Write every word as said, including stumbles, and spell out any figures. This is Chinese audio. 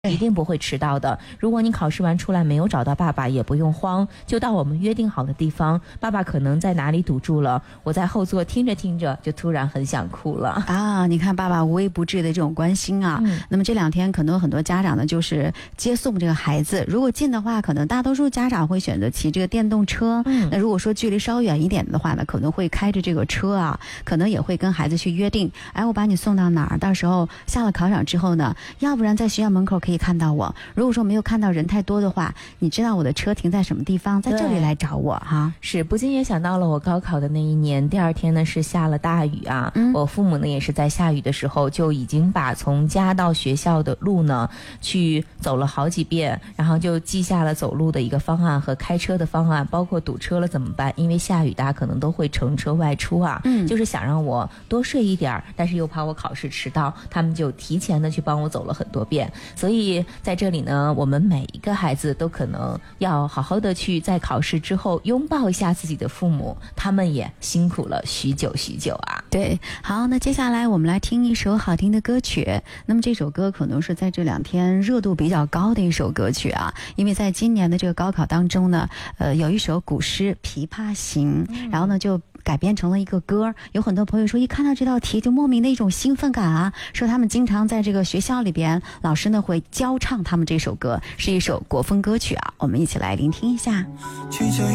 一定不会迟到的。如果你考试完出来没有找到爸爸，也不用慌，就到我们约定好的地方，爸爸可能在哪里堵住了，我在后座听着听着就突然很想哭了啊！你看爸爸无微不至的这种关心啊。嗯、那么这两天可能很多家长呢就是接送这个孩子，如果近的话可能大多数家长会选择骑这个电动车，嗯、那如果说距离稍远一点的话呢，可能会开着这个车啊，可能也会跟孩子去约定，哎，我把你送到哪儿，到时候下了考场之后呢，要不然在学校门口可以看到我，如果说没有看到人太多的话，你知道我的车停在什么地方，在这里来找我哈。 是，不禁也想到了我高考的那一年，第二天呢是下了大雨啊，嗯、我父母呢也是在下雨的时候就已经把从家到学校的路呢去走了好几遍，然后就记下了走路的一个方案和开车的方案，包括堵车了怎么办，因为下雨大家可能都会乘车外出啊，嗯、就是想让我多睡一点，但是又怕我考试迟到，他们就提前的去帮我走了很多遍。所以在这里呢，我们每一个孩子都可能要好好的去在考试之后拥抱一下自己的父母，他们也辛苦了许久许久啊。 对，好，那接下来我们来听一首好听的歌曲。那么这首歌可能是在这两天热度比较高的一首歌曲啊，因为在今年的这个高考当中呢，呃，有一首古诗《琵琶行》，嗯、然后呢就改编成了一个歌，有很多朋友说一看到这道题就莫名的一种兴奋感啊，说他们经常在这个学校里边，老师呢会教唱他们这首歌，是一首国风歌曲啊，我们一起来聆听一下。